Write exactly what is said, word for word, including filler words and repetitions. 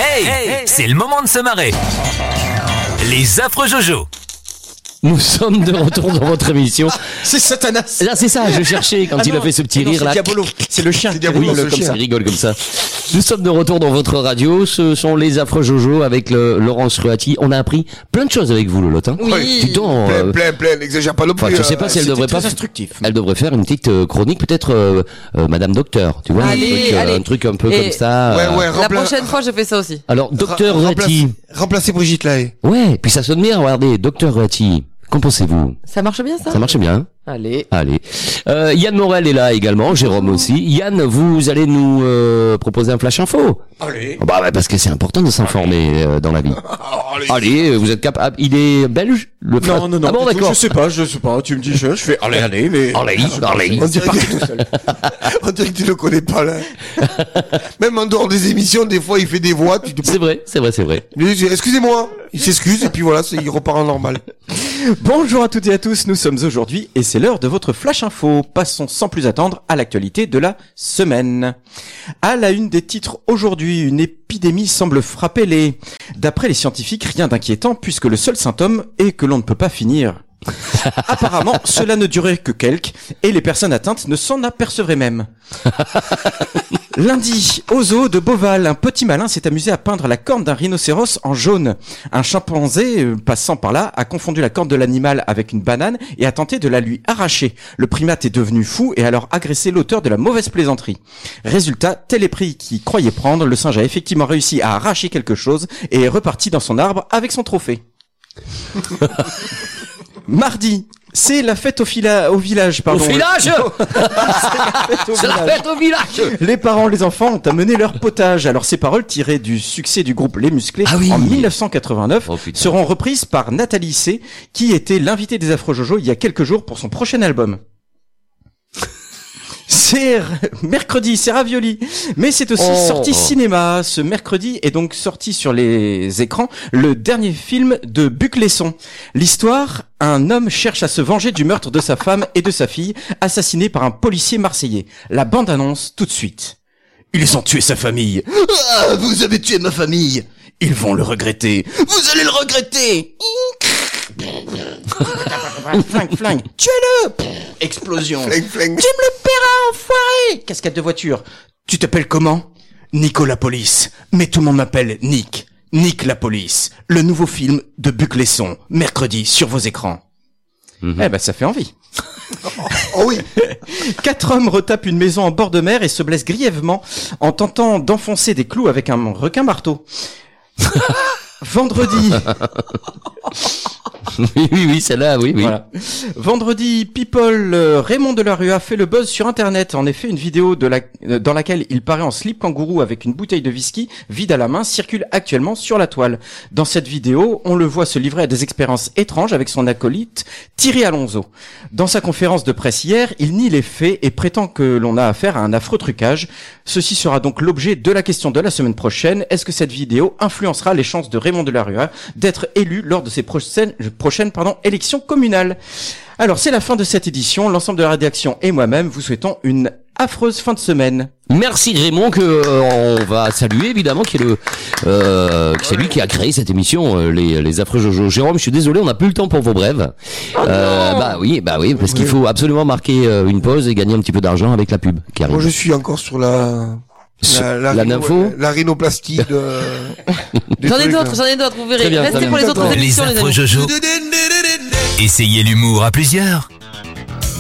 Hey, hey, c'est le moment de se marrer. Les affreux Jojo. Nous sommes de retour dans votre émission. C'est Satanas. Là, c'est ça, je cherchais quand ah il non, a fait ce petit rire non, là. C'est Diabolo, c'est le chien. C'est Diabolo, oui, comme chien. Ça, il rigole comme ça. Nous sommes de retour dans votre radio. Ce sont les affreux Jojo avec le Laurence Ruati. On a appris plein de choses avec vous, Lolotte. Hein. Oui. Du temps, plein, euh... plein, plein. N'exagère pas non plus. Enfin, je sais pas euh, si elle devrait pas. Instructif. Elle devrait faire une petite euh, chronique, peut-être euh, euh, Madame Docteur. Tu vois, allez, un, truc, allez. Euh, un truc un peu Et comme ça. Ouais, ouais. La prochaine fois, je fais ça aussi. Alors, Docteur Ruati. Remplacer Brigitte Lahaye. Ouais. Puis ça sonne bien. Regardez, Docteur Ruati. Qu'en pensez-vous? Ça marche bien, ça? Ça marche bien. Allez. Allez. Euh, Yann Morel est là également, Jérôme aussi. Yann, vous allez nous euh, proposer un flash info. Allez. Bah, bah parce que c'est important de s'informer euh, dans la vie. Allez. Allez, vous êtes capable. Il est belge, le flash. Non, non, non. Ah bon, d'accord. Je sais pas, je sais pas. Tu me dis je, je fais allez, allez, mais. Allez, allez. On dirait, que... On dirait que tu le connais pas là. Même en dehors des émissions, des fois il fait des voix. Tu te... C'est vrai, c'est vrai, c'est vrai. Excusez-moi. Il s'excuse et puis voilà, c'est, il repart en normal. Bonjour à toutes et à tous, nous sommes aujourd'hui et c'est l'heure de votre Flash Info. Passons sans plus attendre à l'actualité de la semaine. À la une des titres aujourd'hui, une épidémie semble frapper les... D'après les scientifiques, rien d'inquiétant puisque le seul symptôme est que l'on ne peut pas finir. Apparemment, cela ne durait que quelques et les personnes atteintes ne s'en apercevraient même. Lundi, au zoo de Beauval, un petit malin s'est amusé à peindre la corne d'un rhinocéros en jaune. Un chimpanzé, euh, passant par là, a confondu la corne de l'animal avec une banane et a tenté de la lui arracher. Le primate est devenu fou et a alors agressé l'auteur de la mauvaise plaisanterie. Résultat, tel est pris qu'il croyait prendre, le singe a effectivement réussi à arracher quelque chose et est reparti dans son arbre avec son trophée. Mardi, c'est la fête au, fila... au village, pardon. Au village. C'est la fête au village. Les parents, les enfants ont amené leur potage. Alors ces paroles, tirées du succès du groupe Les Musclés ah oui. en dix-neuf cent quatre-vingt-neuf, oh, seront reprises par Nathalie C, qui était l'invitée des Affreux Jojo il y a quelques jours pour son prochain album. C'est mercredi, c'est Ravioli, mais c'est aussi oh, sorti oh. cinéma. Ce mercredi est donc sorti sur les écrans le dernier film de Luc Besson. L'histoire, un homme cherche à se venger du meurtre de sa femme et de sa fille, assassinés par un policier marseillais. La bande-annonce tout de suite. Ils ont tué sa famille. Ah, vous avez tué ma famille. Ils vont le regretter. Vous allez le regretter. Flingue, flingue. Tuez-le. Explosion. Flingue, flingue. Tu me le paieras, enfoiré. Cascade de voiture. Tu t'appelles comment? Nicolas Police. Mais tout le monde m'appelle Nick. Nick la police. Le nouveau film de Luc Besson. Mercredi sur vos écrans. Mm-hmm. Eh ben, ça fait envie. Oh oui. Quatre hommes retapent une maison en bord de mer et se blessent grièvement en tentant d'enfoncer des clous avec un requin marteau. Vendredi. oui, oui, oui, celle-là, oui, oui. Voilà. Vendredi, People, euh, Raymond Delarue a fait le buzz sur Internet. En effet, une vidéo de la, euh, dans laquelle il paraît en slip kangourou avec une bouteille de whisky vide à la main circule actuellement sur la toile. Dans cette vidéo, on le voit se livrer à des expériences étranges avec son acolyte Thierry Alonso. Dans sa conférence de presse hier, il nie les faits et prétend que l'on a affaire à un affreux trucage. Ceci sera donc l'objet de la question de la semaine prochaine. Est-ce que cette vidéo influencera les chances de Raymond Delarue d'être élu lors de ses prochaines, prochaines pardon, élections communales? Alors, c'est la fin de cette édition. L'ensemble de la rédaction et moi-même vous souhaitons une affreuse fin de semaine. Merci Raymond, que euh, on va saluer évidemment, qui est le, euh, c'est lui qui a créé cette émission, euh, les, les affreux Jojo. Jérôme, je suis désolé, on n'a plus le temps pour vos brèves. Euh, bah oui, bah oui, parce qu'il faut absolument marquer euh, une pause et gagner un petit peu d'argent avec la pub qui arrive. Moi, je suis encore sur la. La, la, la rhino, nympho, la rhinoplastie de. J'en ai d'autres, j'en ai d'autres, vous verrez. Bien, restez pour les autres les émissions, les affreux amis. Jojo. Essayez l'humour à plusieurs.